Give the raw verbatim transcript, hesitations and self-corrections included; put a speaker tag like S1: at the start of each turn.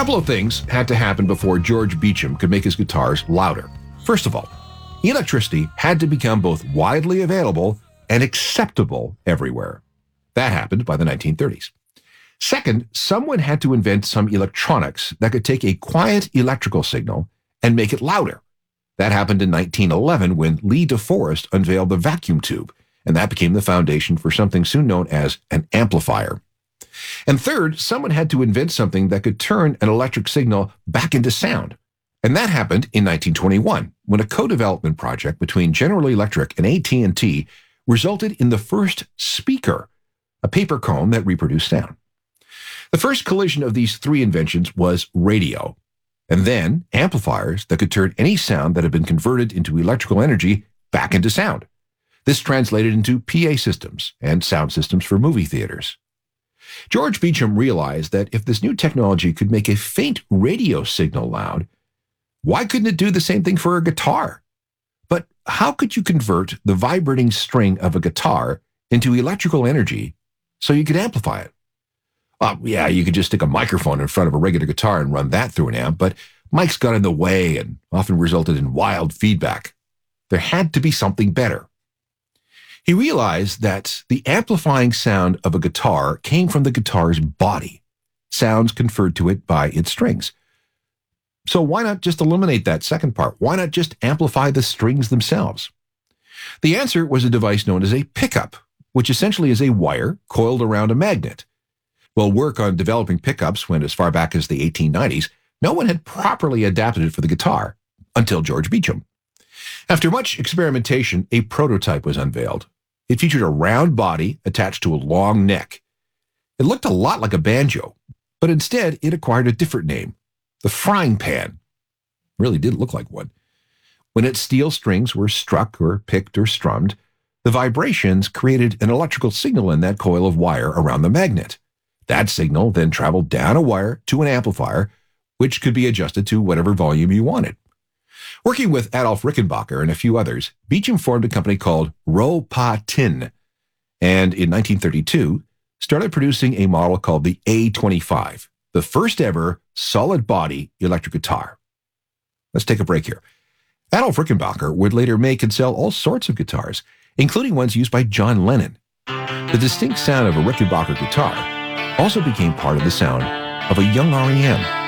S1: couple of things had to happen before George Beecham could make his guitars louder. First of all, electricity had to become both widely available and acceptable everywhere. That happened by the nineteen thirties. Second, someone had to invent some electronics that could take a quiet electrical signal and make it louder. That happened in nineteen eleven when Lee DeForest unveiled the vacuum tube, and that became the foundation for something soon known as an amplifier. And third, someone had to invent something that could turn an electric signal back into sound. And that happened in nineteen twenty-one, when a co-development project between General Electric and A T and T resulted in the first speaker, a paper cone that reproduced sound. The first collision of these three inventions was radio, and then amplifiers that could turn any sound that had been converted into electrical energy back into sound. This translated into P A systems and sound systems for movie theaters. George Beecham realized that if this new technology could make a faint radio signal loud, why couldn't it do the same thing for a guitar? But how could you convert the vibrating string of a guitar into electrical energy so you could amplify it? Well, yeah, you could just stick a microphone in front of a regular guitar and run that through an amp, but mics got in the way and often resulted in wild feedback. There had to be something better. He realized that the amplifying sound of a guitar came from the guitar's body, sounds conferred to it by its strings. So why not just eliminate that second part? Why not just amplify the strings themselves? The answer was a device known as a pickup, which essentially is a wire coiled around a magnet. While work on developing pickups went as far back as the eighteen nineties, no one had properly adapted it for the guitar until George Beecham. After much experimentation, a prototype was unveiled. It featured a round body attached to a long neck. It looked a lot like a banjo, but instead it acquired a different name, the frying pan. It really did look like one. When its steel strings were struck or picked or strummed, the vibrations created an electrical signal in that coil of wire around the magnet. That signal then traveled down a wire to an amplifier, which could be adjusted to whatever volume you wanted. Working with Adolf Rickenbacker and a few others, Beecham formed a company called Ro-Pa-Tin, and in nineteen thirty-two started producing a model called the A twenty-five, the first ever solid-body electric guitar. Let's take a break here. Adolf Rickenbacker would later make and sell all sorts of guitars, including ones used by John Lennon. The distinct sound of a Rickenbacker guitar also became part of the sound of a young R E M.